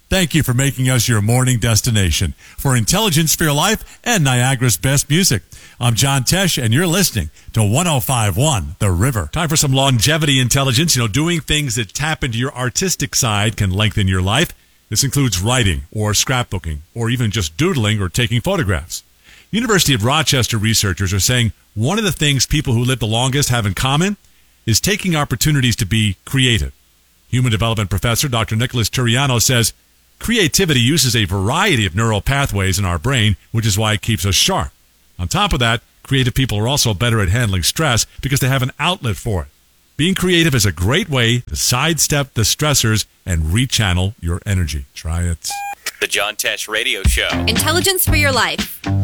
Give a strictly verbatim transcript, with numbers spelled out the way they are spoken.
Thank you for making us your morning destination for Intelligence for Your Life and Niagara's best music. I'm John Tesh, and you're listening to one oh five point one The River. Time for some longevity intelligence. You know, doing things that tap into your artistic side can lengthen your life. This includes writing or scrapbooking or even just doodling or taking photographs. University of Rochester researchers are saying one of the things people who live the longest have in common is taking opportunities to be creative. Human development professor Doctor Nicholas Turiano says creativity uses a variety of neural pathways in our brain, which is why it keeps us sharp. On top of that, creative people are also better at handling stress because they have an outlet for it. Being creative is a great way to sidestep the stressors and rechannel your energy. Try it. The John Tesh Radio Show. Intelligence for Your Life.